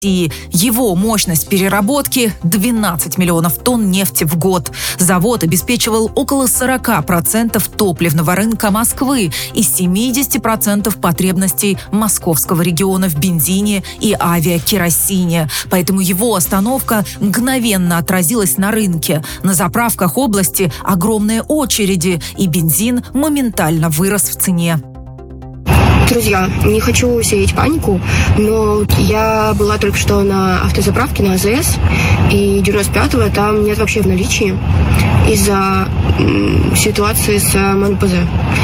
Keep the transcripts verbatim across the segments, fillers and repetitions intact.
Его мощность переработки – двенадцать миллионов тонн нефти в год. Завод обеспечивал около сорок процентов топливного рынка Москвы и семьдесят процентов потребностей московского региона в бензине и авиакеросине. Поэтому его остановка мгновенно отразилась на рынке. На заправках области огромные очереди, и бензин моментально вырос в цене. Друзья, не хочу сеять панику, но я была только что на автозаправке на АЗС, и девяносто пятого там нет вообще в наличии из-за м, ситуации с МНПЗ.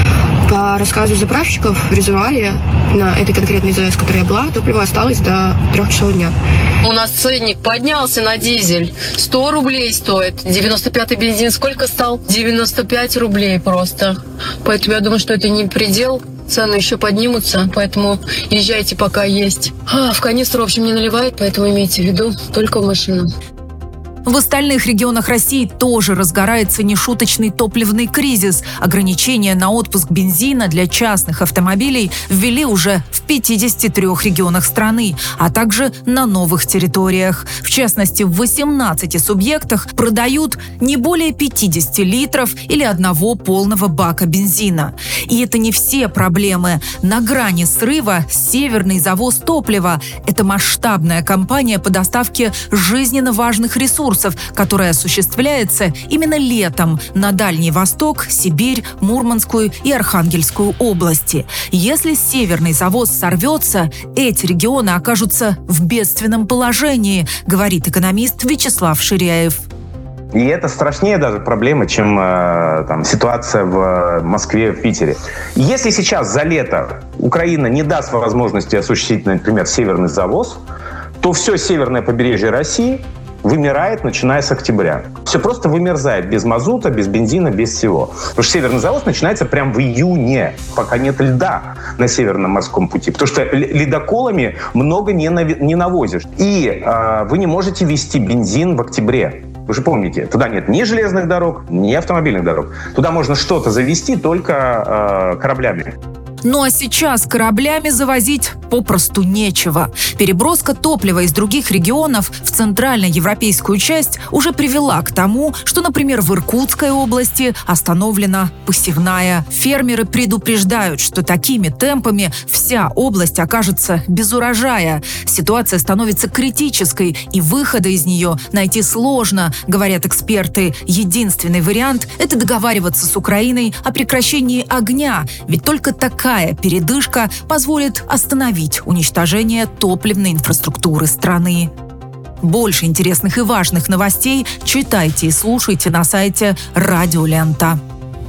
По рассказу заправщиков в резервуаре на этой конкретной АЗС, в которой я была, топливо осталось до трех часов дня. У нас ценник поднялся на дизель. сто рублей стоит. девяносто пятый бензин сколько стал? девяносто пять рублей просто. Поэтому я думаю, что это не предел. Цены еще поднимутся, поэтому езжайте, пока есть. А, в канистру, в общем, не наливает, поэтому имейте в виду только в машину. В остальных регионах России тоже разгорается нешуточный топливный кризис. Ограничения на отпуск бензина для частных автомобилей ввели уже в пятидесяти трёх регионах страны, а также на новых территориях. В частности, в восемнадцати субъектах продают не более пятидесяти литров или одного полного бака бензина. И это не все проблемы. На грани срыва Северный завоз топлива. Это масштабная компания по доставке жизненно важных ресурсов, которая осуществляется именно летом на Дальний Восток, Сибирь, Мурманскую и Архангельскую области. Если Северный завоз сорвется, эти регионы окажутся в бедственном положении, говорит экономист Вячеслав Ширяев. И это страшнее даже проблема, чем э, там, ситуация в Москве, в Питере. Если сейчас за лето Украина не даст возможности осуществить, например, Северный завоз, то все северное побережье России вымирает, начиная с октября. Все просто вымерзает без мазута, без бензина, без всего. Потому что Северный завоз начинается прямо в июне, пока нет льда на Северном морском пути. Потому что ледоколами много не, нав... не навозишь. И э, вы не можете везти бензин в октябре. Вы же помните, туда нет ни железных дорог, ни автомобильных дорог. Туда можно что-то завезти только э, кораблями. Ну а сейчас кораблями завозить попросту нечего. Переброска топлива из других регионов в центральноевропейскую часть уже привела к тому, что, например, в Иркутской области остановлена посевная. Фермеры предупреждают, что такими темпами вся область окажется без урожая. Ситуация становится критической, и выхода из нее найти сложно, говорят эксперты. Единственный вариант – это договариваться с Украиной о прекращении огня, ведь только такая Такая передышка позволит остановить уничтожение топливной инфраструктуры страны. Больше интересных и важных новостей читайте и слушайте на сайте Радио Лента.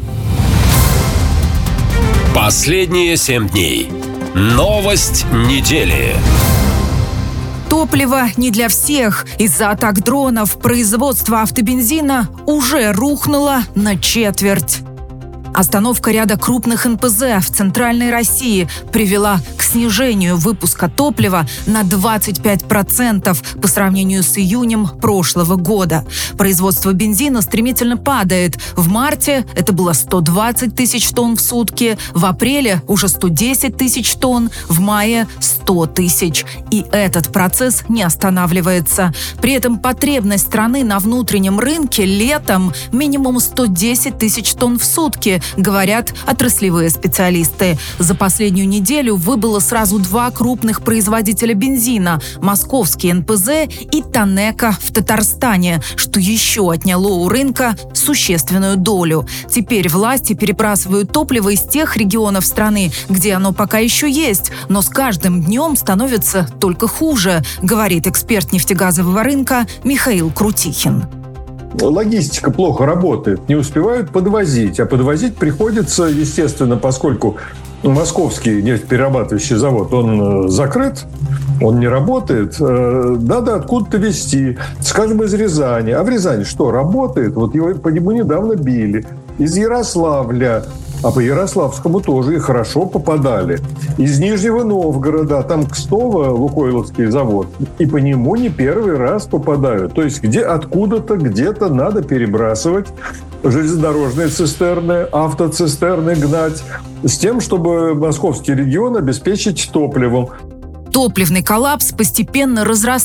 Последние семь дней. Новость недели. Топливо не для всех. Из-за атак дронов производство автобензина уже рухнуло на четверть. Остановка ряда крупных эн пэ зэ в Центральной России привела к снижению выпуска топлива на двадцать пять процентов по сравнению с июнем прошлого года. Производство бензина стремительно падает. В марте это было сто двадцать тысяч тонн в сутки, в апреле уже сто десять тысяч тонн, в мае сто тысяч. И этот процесс не останавливается. При этом потребность страны на внутреннем рынке летом минимум сто десять тысяч тонн в сутки, говорят отраслевые специалисты. За последнюю неделю выбыло сразу два крупных производителя бензина – московский эн пэ зэ и Танеко в Татарстане, что еще отняло у рынка существенную долю. Теперь власти перебрасывают топливо из тех регионов страны, где оно пока еще есть, но с каждым днем становится только хуже, говорит эксперт нефтегазового рынка Михаил Крутихин. Логистика плохо работает, не успевают подвозить, а подвозить приходится, естественно, поскольку московский нефтеперерабатывающий завод, он закрыт, он не работает, надо откуда-то везти, скажем, из Рязани. А в Рязани что, работает? Вот его, по нему недавно били. Из Ярославля, а по Ярославскому тоже и хорошо попадали. Из Нижнего Новгорода, там Кстово, Лукойловский завод, и по нему не первый раз попадают. То есть где откуда-то, где-то надо перебрасывать железнодорожные цистерны, автоцистерны гнать, с тем, чтобы московский регион обеспечить топливом. Топливный коллапс постепенно разрастается.